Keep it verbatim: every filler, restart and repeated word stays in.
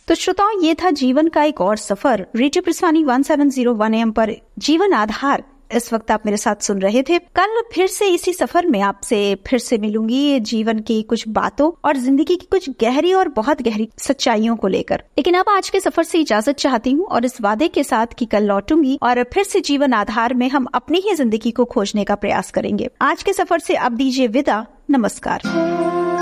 तो श्रोताओं, ये था जीवन का एक और सफर। Radio प्रस्थानी one seven zero one M पर जीवन आधार इस वक्त आप मेरे साथ सुन रहे थे। कल फिर से इसी सफर में आपसे फिर से मिलूंगी, जीवन की कुछ बातों और जिंदगी की कुछ गहरी और बहुत गहरी सच्चाइयों को लेकर। लेकिन अब आज के सफर से इजाजत चाहती हूँ और इस वादे के साथ कि कल लौटूंगी और फिर से जीवन आधार में हम अपनी ही जिंदगी को खोजने का प्रयास करेंगे। आज के सफर से अब दीजिए विदा। नमस्कार।